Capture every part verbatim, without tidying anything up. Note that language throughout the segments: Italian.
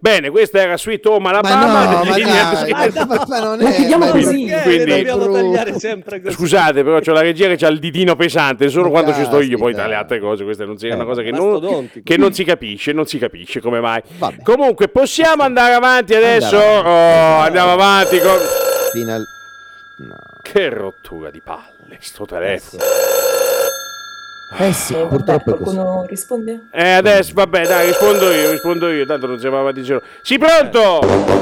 Bene, questa era Sweet Home Alabama. Ma no, ma Quindi- dai, ma, ma non Ma è chiudiamo ma- così. Perché Quindi- dobbiamo tagliare sempre così? Scusate, però c'ho la regia che c'ha il ditino pesante, solo Ma quando ci sto io, poi caspita. dalle altre cose, questa non sia Eh, una cosa che non, mastodontico. che non si capisce, non si capisce come mai. Vabbè. Comunque, possiamo andare avanti adesso? Andare Oh, andiamo avanti con... fino al... No. Che rottura di palle, sto telefono. Eh sì, Eh, vabbè, purtroppo è così. qualcuno risponde? Eh, adesso, vabbè, dai, rispondo io, rispondo io, tanto non siamo avanti zero. Sì, pronto?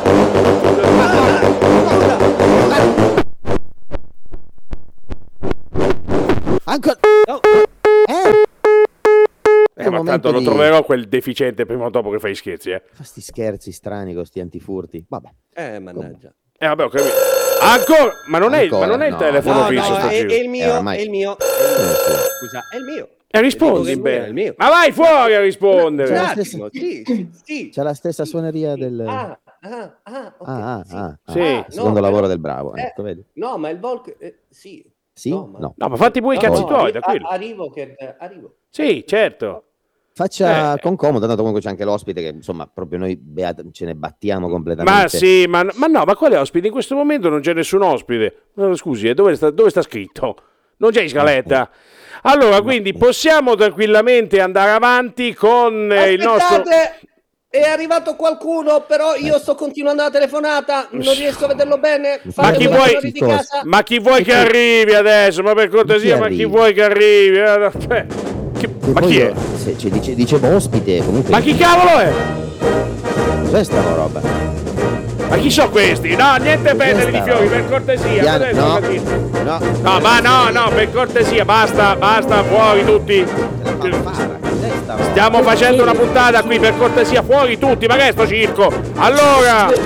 Ancora... No. Eh? Eh, ma momento tanto lo di- troverò quel deficiente prima o dopo che fai scherzi, eh. Fa sti scherzi strani con sti antifurti. Vabbè. Eh, mannaggia. Eh, vabbè, ho capito. Ancora? Ma non, è, ma non è il Ancora, no. telefono No, fisso, no, sto è, giro. è il mio, Eh, ormai- è il mio. Eh, sì. Scusa, è il mio. E rispondi Dico che bene. è il mio. Ma vai fuori a rispondere. Un la attimo, sì, sì, sì. C'è la stessa suoneria del... Ah, ah, ah, ok, Ah, ah, sì. ah, ah. Sì. Il secondo No, lavoro però- del bravo. eh, Ecco, vedi? No, ma il Volk, eh, sì. Sì? No, ma- No. No, ma fatti pure i No, cazzi no, tuoi, arri- tranquillo. a- Arrivo che eh, arrivo. Sì, certo. Faccia Eh. con comodo, tanto comunque c'è anche l'ospite che insomma proprio noi beata, ce ne battiamo completamente. Ma sì, ma, ma no, ma quale ospite? In questo momento non c'è nessun ospite. Ma scusi, eh, dove sta, dove sta scritto? Non c'è in scaletta. Allora, quindi possiamo tranquillamente andare avanti con eh, il nostro... Aspettate, è arrivato qualcuno, però io sto continuando la telefonata, non riesco a vederlo bene. Ma Fate chi due vuoi- signori di casa. Ma chi vuoi che arrivi adesso? Ma per cortesia, ma chi arrivi? vuoi che arrivi? Eh, aspetta. Chi- Che Ma poi chi è? io- se- cioè, dice, dicevo ospite, comunque. Ma chi cavolo è? Cos'è sta roba? Ma chi sono questi? No, niente pendoli di sta fiori, roba? per cortesia. Piano- adesso no, ho capito. no, No, ma no, no, per cortesia, basta, basta, fuori tutti. Fanfara, cos'è sta roba? Stiamo facendo una puntata qui, per cortesia, fuori tutti, ma che è sto circo? Allora, eh,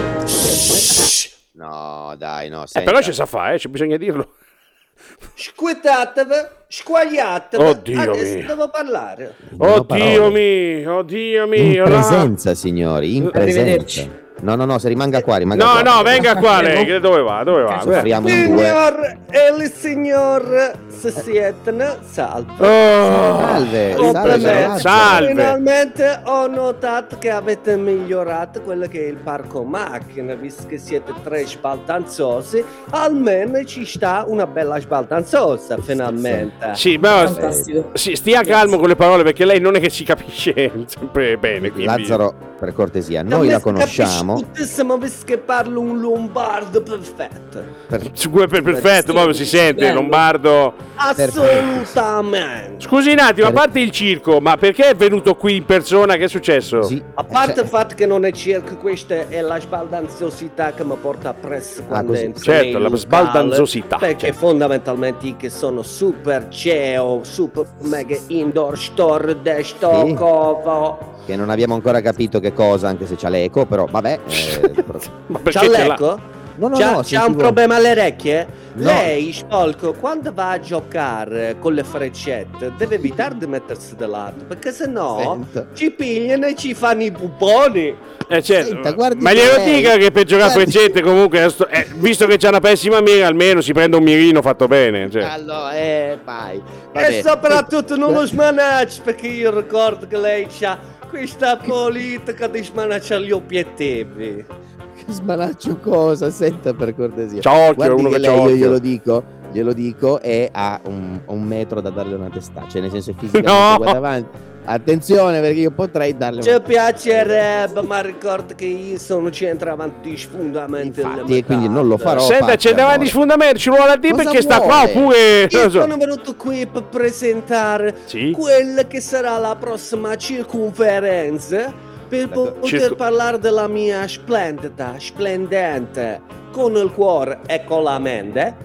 No, dai, no, senta. però ci sa fare, eh, ci bisogna dirlo. Squitatevi, squagliatevi. Oddio Adesso mio. devo parlare. Non ho Oddio parole. mio, oddio In mio. no. presenza, signori, in presenza. Arrivederci. No, no, no, se rimanga qua, rimanga No, qua. no, venga qua lei, che- dove va? Dove va? Soffriamo in due. Signor e il signor se siete salve. Oh, Salve, Oh, salve, Complimenti. salve. Finalmente ho notato che avete migliorato quello che è il parco macchina, visto che siete tre sbaldanzosi, almeno ci sta una bella sbaldanzosa finalmente. sì, ma Fantastico. sì, stia calmo con le parole perché lei non è che si capisce sempre bene. Quindi... Lazzaro, per cortesia, Da noi me la si conosciamo. capisce tuttissimo, visto che parlo un lombardo perfetto. Per- Su cui per perfetto, proprio si sente, bello. Lombardo. Assolutamente. Scusi un attimo, a Per- parte il circo, ma perché è venuto qui in persona? Che è successo? Sì, A parte cioè, il fatto che non è circo, questa è la sbaldanzosità che mi porta appresso quando così. entro Certo, nei la locali, sbaldanzosità, perché certo. fondamentalmente che sono super C E O, super mega indoor store, desktop, Sì. covo. che non abbiamo ancora capito che cosa, anche se c'ha l'eco, però vabbè. eh, pro- Ma perché C'ha ce l'ha? l'eco? No, no, c'ha, no, c'ha un sentivo- problema alle orecchie? No. Lei, Sciolco, quando va a giocare con le freccette, deve evitare di mettersi da lato, perché sennò Senta. ci pigliano e ci fanno i puponi. Eh, certo. Senta, guardi Ma che glielo lei- dica che per giocare a guardi- freccette comunque, eh, sto- eh, visto che c'ha una pessima mira, almeno si prende un mirino fatto bene. Cioè. Allora, eh, vai. E Vabbè. soprattutto non lo smanacci, perché io ricordo che lei c'ha questa politica di smanacciare gli obiettivi. Che smanaccio cosa? Senta per cortesia. C'ha occhio, Guardi uno che che c'ha lei, io occhio. glielo dico, glielo dico, è a un, a un metro da darle una testata, cioè nel senso fisicamente No. guarda avanti. Attenzione perché io potrei darle Ci una piacerebbe, ma ricordo che io sono centravanti sfondamenti. Infatti, e quindi non lo farò. Senta, faccia, c'è davanti amore. di sfondamento, ci vuole a dire Cosa perché sta qua vuole? oppure... non Io lo so. sono venuto qui per presentare Sì? quella che sarà la prossima circonferenza per po- poter Circo- parlare della mia splendida, splendente, con il cuore e con la mente.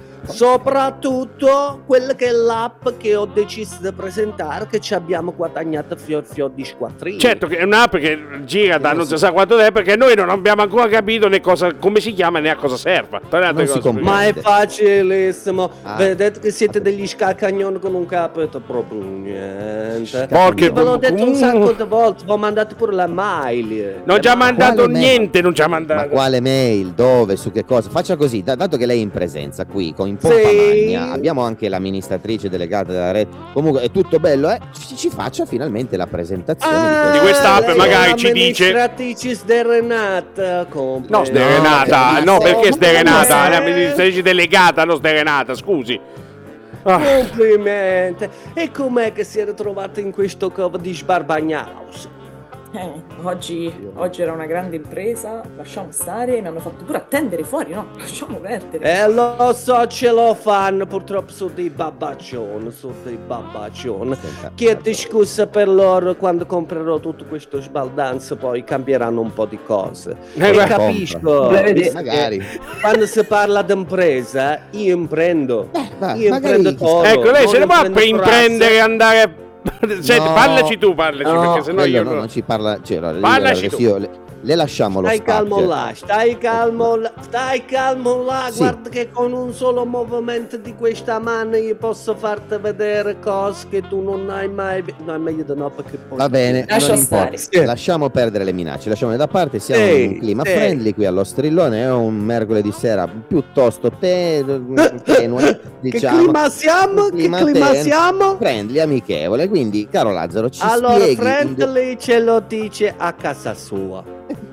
Soprattutto quella che è l'app che ho deciso di presentare, che ci abbiamo guadagnato fior fior di squattrini. Certo che è un'app che gira da non si sa quanto tempo perché noi non abbiamo ancora capito né cosa, come si chiama né a cosa serva. Tra le altre Non si cose, comprende. Ma è facilissimo. Ah. Vedete che siete degli scalcagnoni con un capito proprio niente. Porche- Ve l'ho detto un Mm. sacco di volte, vi ho mandato pure la mail. non ci ha mandato quale mail? niente, non ci ha Ma mandato. quale mail? Dove? Su che cosa? Faccia così, da- dato che lei è in presenza qui, con in pompa Sì. magna, abbiamo anche l'amministratrice delegata della rete, comunque è tutto bello, eh? ci, ci faccia finalmente la presentazione Ah, di Di questa app lei è magari ci dice- l'amministratrice sderenata, complimenti. No, sderenata, No, no, perché sderenata? eh. L'amministratrice delegata, non sderenata, scusi. Ah. Complimenti. E com'è che si era trovato in questo covo di sbarbagnaus? Eh, oggi, oggi era una grande impresa, lasciamo stare, mi hanno fatto pure attendere fuori, no? Lasciamo perdere. Eh, lo so, ce lo fanno, purtroppo sono dei babaccioni, sono dei babaccioni. Chiedo scusa per loro, quando comprerò tutto questo sbaldanzo poi cambieranno un po' di cose. Eh, E beh, capisco, Vedi, visto che magari. quando si parla di impresa, io imprendo. va, Io magari imprendo chi todo. Ecco, lei non se ne può imprendo per imprendere e andare. Senti, No. parlaci tu, parlaci, No, perché sennò Quello io. no, non ci parla, cioè, allora, lì, Parlaci guarda, tu. io le, le lasciamo lo Stai spazio. calmo là, stai calmo là, stai calmo là, Sì. guarda che con un solo movimento di questa mano io posso farti vedere cose che tu non hai mai visto. No, è meglio di no perché poi... Va bene, Lascia non importa. stare. Sì. Lasciamo perdere le minacce, lasciamole da parte, siamo Sì, in un clima sì. friendly qui allo Strillone, è un mercoledì sera piuttosto te- tenue, diciamo. Che clima siamo? Un Che clima clima tenue, siamo? friendly, amichevole, quindi caro Lazzaro ci Allora, spieghi in due- friendly ce lo dice a casa sua.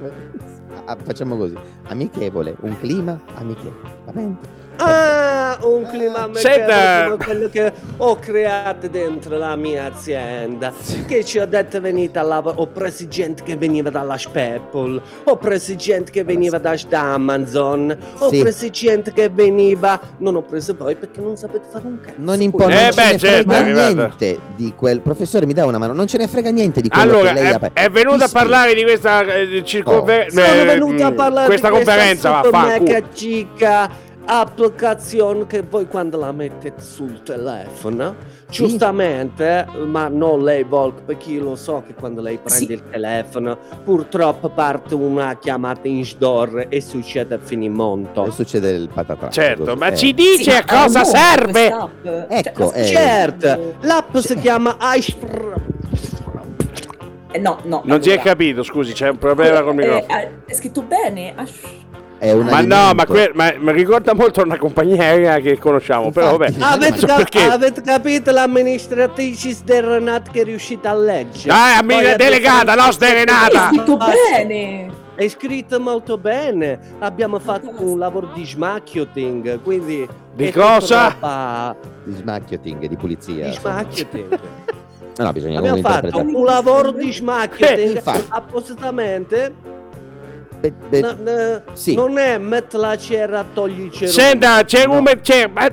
Ah, facciamo così, amichevole, un clima amichevole, va bene? Ah, un clima Senta. amichevole come quello che ho creato dentro la mia azienda. Che ci ho detto venite a lavorare. Ho preso gente che veniva dalla Speppol, ho preso gente che veniva da Amazon, ho Sì. preso gente che veniva. Non ho preso voi perché non sapete fare un cazzo. Non importa, Eh, non ce beh, ne certo, frega è arrivata. niente di quel professore, mi dà una mano, non ce ne frega niente di quello Allora, che lei è, ha è venuto a Ti parlare di questa eh, circonferenza. Sono venuto a parlare questa di conferenza, questa super vaffanculo. mega giga applicazione che voi quando la mettete sul telefono, giustamente, ma non lei Volk, perché io lo so che quando lei prende Sì. il telefono purtroppo parte una chiamata in sdor e succede a finimondo. E succede il patatrac. Certo, così. ma Eh. ci dice a cosa serve? Ecco, eh. Certo, l'app si chiama Ice. Eh, no, no. Non si è allora. capito, scusi, c'è un problema col Eh, microfono. eh, È scritto bene? Ash- È un Ma no, alimento. ma, que- ma mi ricorda molto una compagnia aerea che conosciamo, però vabbè. Infatti. Avete, so cap- perché. avete capito l'amministratrice sderenata che è riuscita a leggere? Ah, ammi- Poi a delegata, no, È sderenata. scritto Basta. bene. È scritto molto bene. Abbiamo fatto un lavoro di smacchioting, quindi Di è cosa? tutta roba Di smacchioting, di pulizia. di insomma. smacchioting. No, no, bisogna Abbiamo comunque fatto interpretare. un lavoro di smacchioting Eh, infatti. appositamente. Beh, beh, No, no, sì. Non è metti la cera, togli il cerume. Senta, c'è No. un... C'è... ma-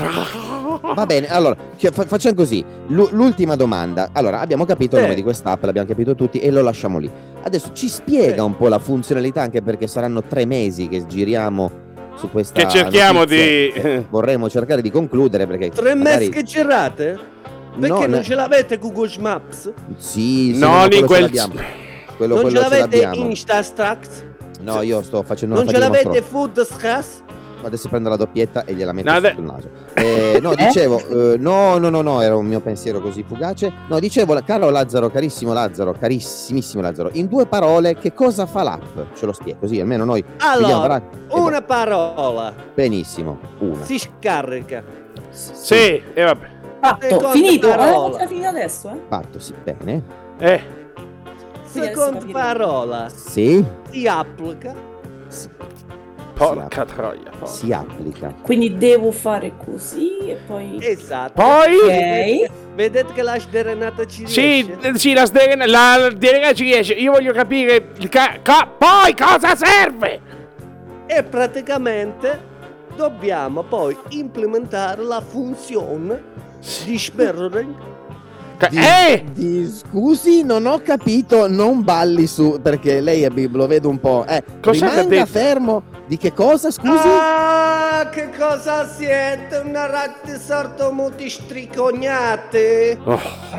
Va bene, allora, cioè, fa- facciamo così. L'u- l'ultima domanda. Allora, abbiamo capito il Eh. nome di quest'app, l'abbiamo capito tutti e lo lasciamo lì. Adesso ci spiega Eh. un po' la funzionalità, anche perché saranno tre mesi che giriamo su questa Che cerchiamo notizia, di- che vorremmo cercare di concludere perché Tre magari- mesi che girate? Perché No, non ne- ce l'avete Google Maps? Sì, sì, Non no, in quello ce quel... l'abbiamo. Quello, Non quello ce ce l'avete l'abbiamo. Instastract? No, io sto facendo Non una ce fatica l'avete mostruosa. Food Stress? Adesso prendo la doppietta e gliela metto No, sotto de- il naso. Eh, no, dicevo, eh, no, no, no, no, era un mio pensiero così fugace. No, dicevo, caro Lazzaro, carissimo Lazzaro, carissimissimo Lazzaro, in due parole, che cosa fa l'app? Ce lo spiego, così almeno noi vediamo Allora, davanti. E una parola. benissimo, una. Si scarica. Sì, e vabbè. Fatto, Seconda finito. parola. Eh, finito adesso, eh. Fatto, sì, bene. Eh, Sì, adesso Seconda capiremo. parola. Sì, Si applica. si, porca troia. porca. si applica. Quindi devo fare così e poi... Esatto. Poi... Ok. Vedete che la sderenata ci Sì, riesce? eh, sì, la sdegna, la delega ci riesce. Io voglio capire il ca- ca- poi cosa serve? E praticamente dobbiamo poi implementare la funzione di sperring. Ca- Di, eh! di- scusi, non ho capito, non balli su, perché lei è, lo vedo un po'. Eh, Cos'è che ha rimanga detto? fermo. Di che cosa, scusi? Ah, che cosa siete? Una razza sorto muti stricognate? Oh,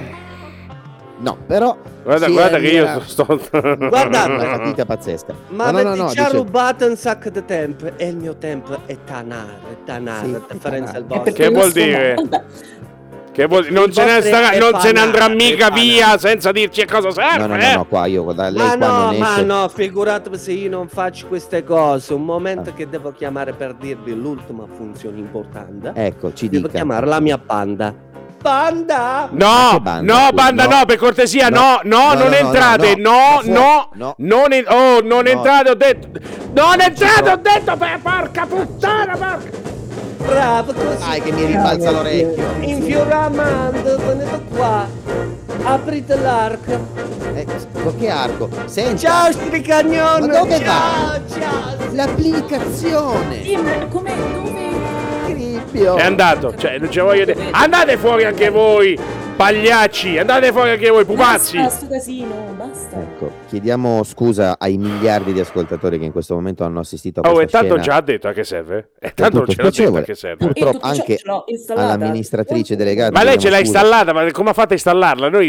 No, però guarda, sì, guarda è che io mia- sto... Guardate. una fatica pazzesca. Ma no, no, avete no, già dice- rubato un sacco di tempo e il mio tempo è tanare, tanare, Sì, a differenza tanare. del È vostro. perché Che il vuol nostro no. dire? Vabbè. Che vuol- non, se ne, vostre starà- non se ne andrà panate, mica panate. via senza dirci a cosa serve. No, no, no, eh. no, qua io, guarda, lei Ma qua no, non ma esce. no, figuratevi se io non faccio queste cose. Un momento Ah. che devo chiamare per dirvi l'ultima funzione importante. Ecco, ci Devo dica. chiamare la mia banda. Banda! Ma No, che banda, no, scusa? banda, no, No. per cortesia, no, No. no, No, non no, no, entrate, no, no, no, no, no. non, en- oh, non No. entrate, ho detto, non entrate, no. ho detto, per porca puttana, porca. Bravo, così. Dai che mi rimbalza l'orecchio. Infioramando, venite qua. Aprite l'arco. Eh, con che arco? Senta, Ciao, stricagnone! Ma dove ciao, va? ciao! l'applicazione. Sì, ma come, dove? Cribbio. È andato, cioè, non ci voglio dire. Andate fuori anche voi, pagliacci, andate fuori anche voi, pupazzi. Basta sto casino, basta. Ecco, chiediamo scusa ai miliardi di ascoltatori che in questo momento hanno assistito a Oh, questa e tanto scena. già ha detto a che serve? E tanto non tutto ce l'ha detto a spiacevole. che serve. Pur- E Purtroppo tutto ciò anche ce l'ho installata. all'amministratrice delegata. Ma lei ce chiediamo l'ha scusa. installata, ma come ha fatto a installarla? Noi